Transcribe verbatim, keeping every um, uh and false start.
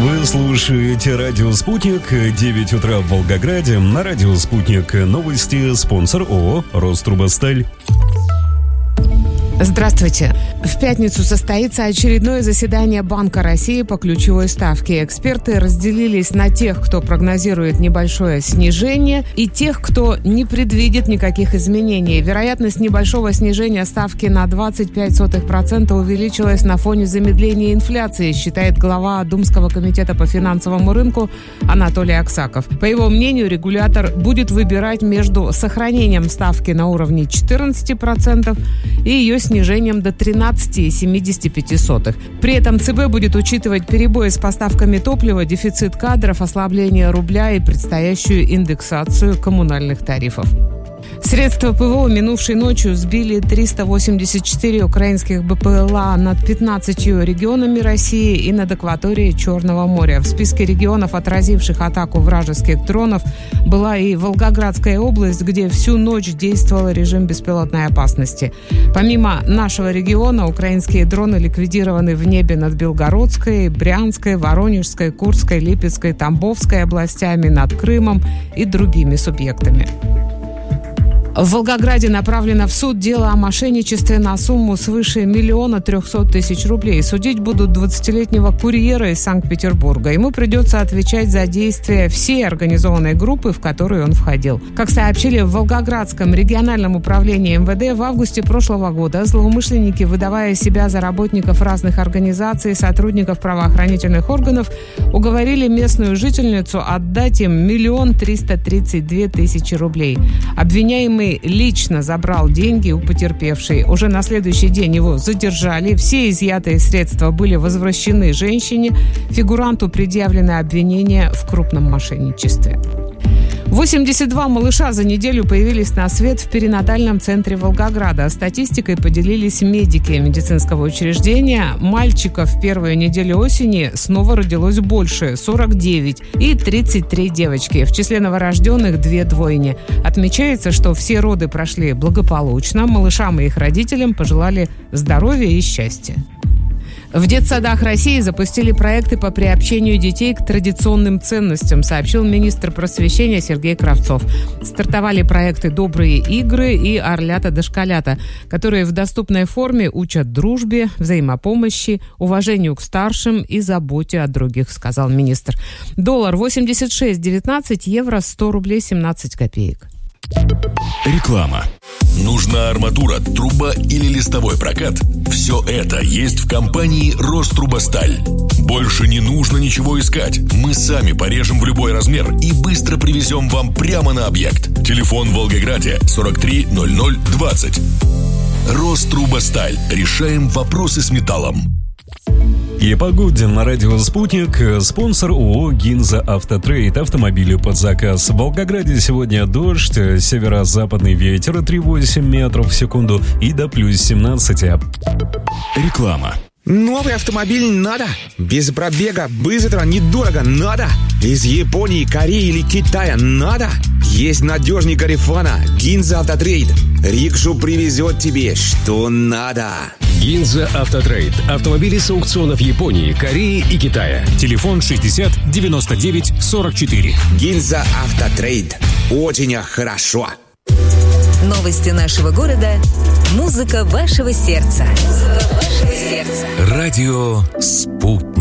Вы слушаете радио «Спутник», девять утра в Волгограде. На радио «Спутник» новости, спонсор ООО «Рострубосталь». Здравствуйте. В пятницу состоится очередное заседание Банка России по ключевой ставке. Эксперты разделились на тех, кто прогнозирует небольшое снижение, и тех, кто не предвидит никаких изменений. Вероятность небольшого снижения ставки на двадцать пять сотых процента увеличилась на фоне замедления инфляции, считает глава Думского комитета по финансовому рынку Анатолий Аксаков. По его мнению, регулятор будет выбирать между сохранением ставки на уровне четырнадцать процентов и ее снижением до тринадцать целых семьдесят пять сотых. При этом ЦБ будет учитывать перебои с поставками топлива, дефицит кадров, ослабление рубля и предстоящую индексацию коммунальных тарифов. Средства ПВО минувшей ночью сбили триста восемьдесят четыре украинских БПЛА над пятнадцатью регионами России и над акваторией Черного моря. В списке регионов, отразивших атаку вражеских дронов, была и Волгоградская область, где всю ночь действовал режим беспилотной опасности. Помимо нашего региона, украинские дроны ликвидированы в небе над Белгородской, Брянской, Воронежской, Курской, Липецкой, Тамбовской областями, над Крымом и другими субъектами. В Волгограде направлено в суд дело о мошенничестве на сумму свыше миллиона трехсот тысяч рублей. Судить будут двадцатилетнего курьера из Санкт-Петербурга. Ему придется отвечать за действия всей организованной группы, в которую он входил. Как сообщили в Волгоградском региональном управлении эм вэ дэ, в августе прошлого года злоумышленники, выдавая себя за работников разных организаций и сотрудников правоохранительных органов, уговорили местную жительницу отдать им миллион триста тридцать две тысячи рублей. Обвиняемый лично забрал деньги у потерпевшей. Уже на следующий день его задержали. Все изъятые средства были возвращены женщине. Фигуранту предъявлены обвинения в крупном мошенничестве. восемьдесят два малыша за неделю появились на свет в перинатальном центре Волгограда. Статистикой поделились медики медицинского учреждения. Мальчиков в первую неделю осени снова родилось больше – сорок девять, и тридцать три девочки. В числе новорожденных две двойни. Отмечается, что все роды прошли благополучно. Малышам и их родителям пожелали здоровья и счастья. В детсадах России запустили проекты по приобщению детей к традиционным ценностям, сообщил министр просвещения Сергей Кравцов. Стартовали проекты «Добрые игры» и «Орлята-дошколята», которые в доступной форме учат дружбе, взаимопомощи, уважению к старшим и заботе о других, сказал министр. Доллар восемьдесят шесть девятнадцать, евро сто рублей семнадцать копеек. Реклама. Нужна арматура, труба или листовой прокат? Все это есть в компании «Рострубосталь». Больше не нужно ничего искать. Мы сами порежем в любой размер и быстро привезем вам прямо на объект. Телефон в Волгограде сорок три ноль ноль двадцать. «Рострубосталь». Решаем вопросы с металлом. И погода на радио «Спутник». Спонсор ООО «Гинза Автотрейд». Автомобили под заказ. В Волгограде сегодня дождь, северо-западный ветер три целых восемь десятых метров в секунду и до плюс семнадцати. Реклама. Новый автомобиль надо? Без пробега, быстро, недорого надо? Из Японии, Кореи или Китая надо? Есть надежный Гарифана, Гинза Автотрейд. Рикшу привезет тебе, что надо. Гинза Автотрейд. Автомобили с аукционов Японии, Кореи и Китая. Телефон шестьдесят девяносто девять сорок четыре. Гинза Автотрейд. Очень хорошо. Новости нашего города. Музыка вашего сердца. Музыка вашего сердца. Радио «Спутник».